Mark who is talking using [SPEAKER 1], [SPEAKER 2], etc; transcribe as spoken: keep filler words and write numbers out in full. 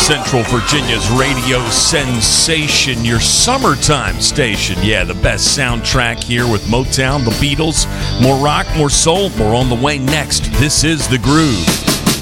[SPEAKER 1] Central Virginia's radio sensation, your summertime station. Yeah, the best soundtrack here with Motown, the Beatles. More rock, more soul, more on the way next. This is The Groove.